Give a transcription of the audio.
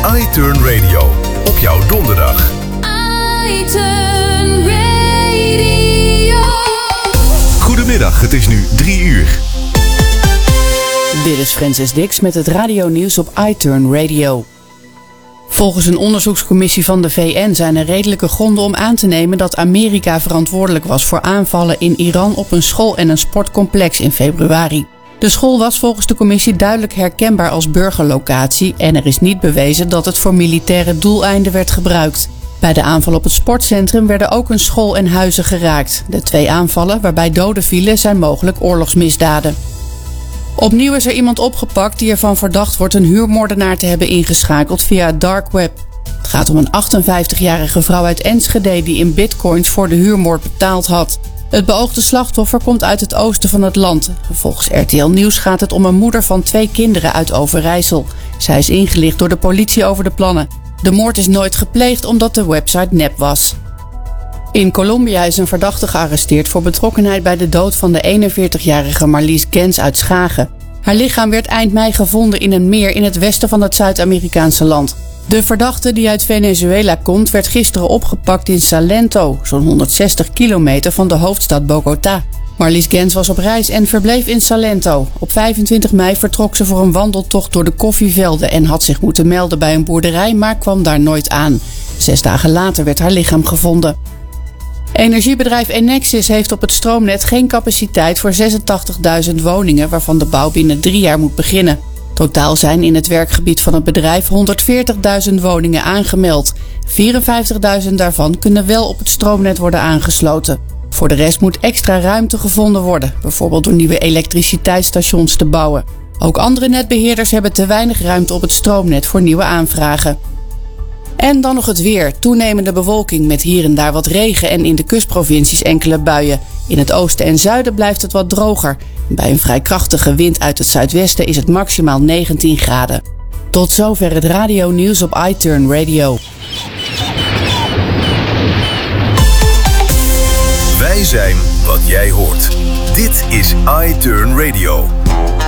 iTurn Radio. Op jouw donderdag. iTurn Radio. Goedemiddag, het is nu 3 uur. Dit is Francis Dix met het radionieuws op iTurn Radio. Volgens een onderzoekscommissie van de VN zijn er redelijke gronden om aan te nemen dat Amerika verantwoordelijk was voor aanvallen in Iran op een school en een sportcomplex in februari. De school was volgens de commissie duidelijk herkenbaar als burgerlocatie en er is niet bewezen dat het voor militaire doeleinden werd gebruikt. Bij de aanval op het sportcentrum werden ook een school en huizen geraakt. De 2 aanvallen waarbij doden vielen zijn mogelijk oorlogsmisdaden. Opnieuw is er iemand opgepakt die ervan verdacht wordt een huurmoordenaar te hebben ingeschakeld via het dark web. Het gaat om een 58-jarige vrouw uit Enschede die in bitcoins voor de huurmoord betaald had. Het beoogde slachtoffer komt uit het oosten van het land. Volgens RTL Nieuws gaat het om een moeder van 2 kinderen uit Overijssel. Zij is ingelicht door de politie over de plannen. De moord is nooit gepleegd omdat de website nep was. In Colombia is een verdachte gearresteerd voor betrokkenheid bij de dood van de 41-jarige Marlies Gens uit Schagen. Haar lichaam werd eind mei gevonden in een meer in het westen van het Zuid-Amerikaanse land. De verdachte die uit Venezuela komt werd gisteren opgepakt in Salento, zo'n 160 kilometer van de hoofdstad Bogota. Marlies Gens was op reis en verbleef in Salento. Op 25 mei vertrok ze voor een wandeltocht door de koffievelden en had zich moeten melden bij een boerderij, maar kwam daar nooit aan. 6 dagen later werd haar lichaam gevonden. Energiebedrijf Enexis heeft op het stroomnet geen capaciteit voor 86.000 woningen, waarvan de bouw binnen 3 jaar moet beginnen. Totaal zijn in het werkgebied van het bedrijf 140.000 woningen aangemeld. 54.000 daarvan kunnen wel op het stroomnet worden aangesloten. Voor de rest moet extra ruimte gevonden worden, bijvoorbeeld door nieuwe elektriciteitsstations te bouwen. Ook andere netbeheerders hebben te weinig ruimte op het stroomnet voor nieuwe aanvragen. En dan nog het weer. Toenemende bewolking met hier en daar wat regen en in de kustprovincies enkele buien. In het oosten en zuiden blijft het wat droger. Bij een vrij krachtige wind uit het zuidwesten is het maximaal 19 graden. Tot zover het radionieuws op iTurn Radio. Wij zijn wat jij hoort. Dit is iTurn Radio.